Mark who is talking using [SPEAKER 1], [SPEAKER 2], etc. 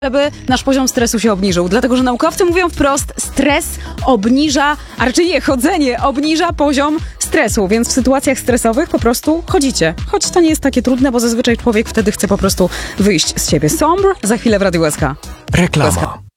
[SPEAKER 1] żeby nasz poziom stresu się obniżył. Dlatego, że naukowcy mówią wprost, stres obniża, a raczej nie, chodzenie obniża poziom stresu, więc w sytuacjach stresowych po prostu chodzicie. Choć to nie jest takie trudne, bo zazwyczaj człowiek wtedy chce po prostu wyjść z siebie. Sombre za chwilę w Radiu SK.
[SPEAKER 2] Reklama.